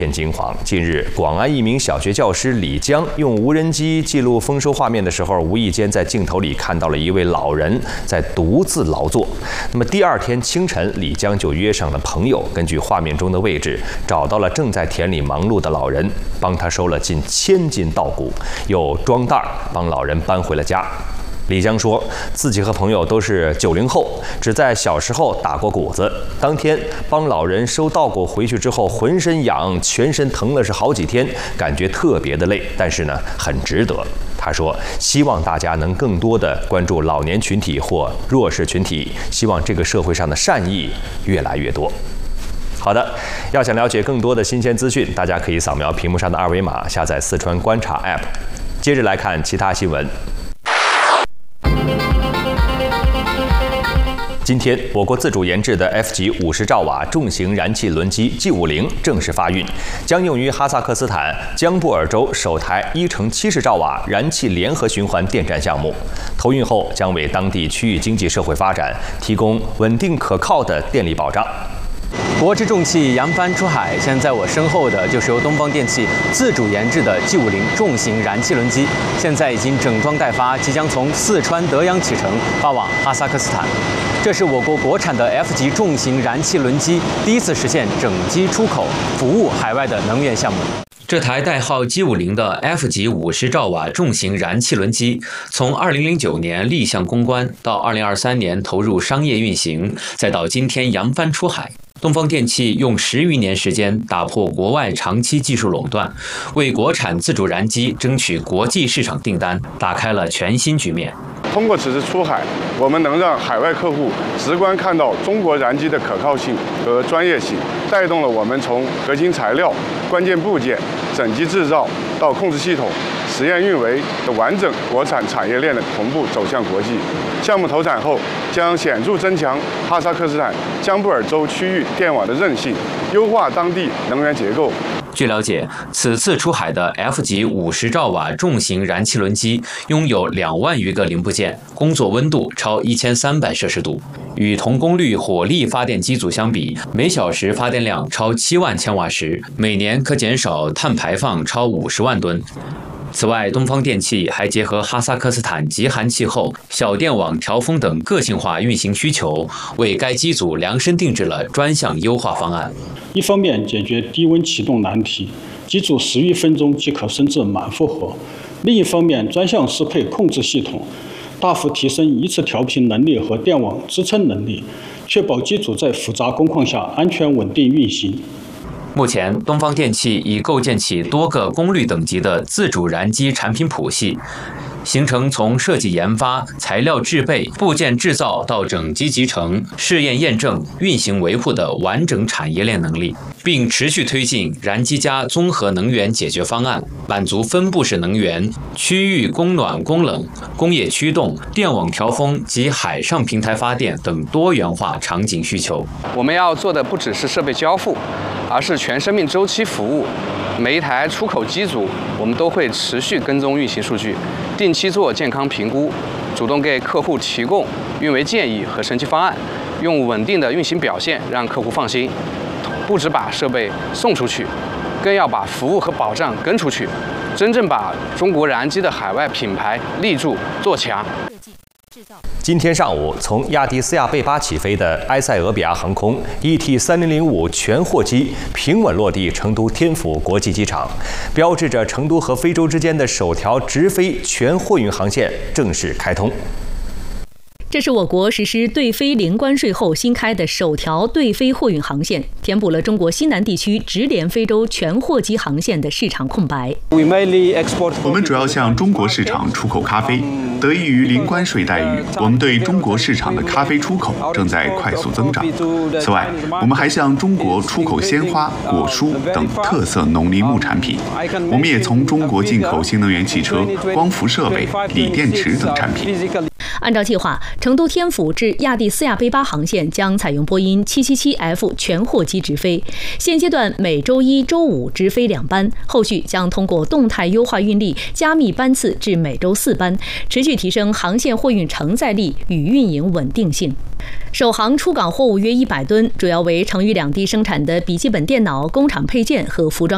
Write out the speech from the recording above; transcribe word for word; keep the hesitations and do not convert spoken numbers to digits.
片惊惶。近日，广安一名小学教师李江用无人机记录丰收画面的时候，无意间在镜头里看到了一位老人在独自劳作。那么第二天清晨，李江就约上了朋友，根据画面中的位置，找到了正在田里忙碌的老人，帮他收了近千斤稻谷，又装袋帮老人搬回了家。李江说，自己和朋友都是九零后，只在小时候打过谷子。当天帮老人收稻谷回去之后，浑身痒，全身疼了是好几天，感觉特别的累，但是呢，很值得。他说，希望大家能更多的关注老年群体或弱势群体，希望这个社会上的善意越来越多。好的，要想了解更多的新鲜资讯，大家可以扫描屏幕上的二维码，下载四川观察 A P P。接着来看其他新闻。今天，我国自主研制的 F 级五十兆瓦重型燃气轮机 G 五零正式发运，将用于哈萨克斯坦江布尔州首台一乘七十兆瓦燃气联合循环电站项目。投运后，将为当地区域经济社会发展提供稳定可靠的电力保障。 国之重器扬帆出海，现在在我身后的就是由东方电气自主研制的 G 五零重型燃气轮机，现在已经整装待发，即将从四川德阳启程，发往哈萨克斯坦。这是我国国产的 F 级重型燃气轮机第一次实现整机出口，服务海外的能源项目。这台代号 G 五零的 F 级五十兆瓦重型燃气轮机，从二零零九年立项攻关，到二零二三年投入商业运行，再到今天扬帆出海。东方电气用十余年时间打破国外长期技术垄断，为国产自主燃机争取国际市场订单，打开了全新局面。 通过此次出海，我们能让海外客户直观看到中国燃机的可靠性和专业性，带动了我们从核心材料、关键部件、整机制造到控制系统、实验运维的完整国产产业链的同步走向国际。项目投产后，将显著增强哈萨克斯坦江布尔州区域电网的韧性，优化当地能源结构。 据了解，此次出海的 F 级五十兆瓦重型燃气轮机拥有两万余个零部件，工作温度超一千三百摄氏度。与同功率火力发电机组相比，每小时发电量超七万千瓦时，每年可减少碳排放超五十万吨。此外，东方电气还结合哈萨克斯坦极寒气候、小电网调峰等个性化运行需求，为该机组量身定制了专项优化方案。 一方面解决低温启动难题，机组十余分钟即可升至满负荷；另一方面，专项适配控制系统，大幅提升一次调频能力和电网支撑能力，确保机组在复杂工况下安全稳定运行。 目前，东方电气已构建起多个功率等级的自主燃机产品谱系，形成从设计研发、材料制备、部件制造到整机集成、试验验证、运行维护的完整产业链能力，并持续推进燃机加综合能源解决方案，满足分布式能源、区域供暖供冷、工业驱动、电网调峰及海上平台发电等多元化场景需求。 我们要做的不只是设备交付，而是全生命周期服务。每一台出口机组，我们都会持续跟踪运行数据，定期做健康评估，主动给客户提供运维建议和升级方案，用稳定的运行表现让客户放心。不只把设备送出去，更要把服务和保障跟出去，真正把中国燃机的海外品牌立住做强。 今天上午，从亚的斯亚贝巴起飞的埃塞俄比亚航空 E T 三零零五全货机平稳落地成都天府国际机场，标志着成都和非洲之间的首条直飞全货运航线正式开通。 这是我国实施对非零关税后新开的首条对非货运航线，填补了中国西南地区直连非洲全货机航线的市场空白。 我们主要向中国市场出口咖啡，得益于零关税待遇，我们对中国市场的咖啡出口正在快速增长。此外，我们还向中国出口鲜花、果蔬等特色农林牧产品。我们也从中国进口新能源汽车、光伏设备、锂电池等产品。 按照计划，成都天府至亚的斯亚贝巴航线将采用波音 七七七 F 全货机直飞，现阶段每周一、周五直飞两班，后续将通过动态优化运力，加密班次至每周四班，持续提升航线货运承载力与运营稳定性。首航出港货物约一百吨，主要为成渝两地生产的笔记本电脑、工厂配件和服装。